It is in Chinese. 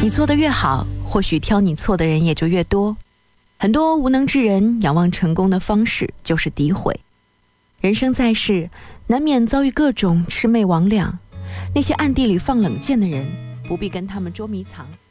做得越好，或许挑你错的人也就越多。很多无能之人仰望成功的方式就是诋毁。人生在世，难免遭遇各种魑魅魍魉，那些暗地里放冷箭的人，不必跟他们捉迷藏。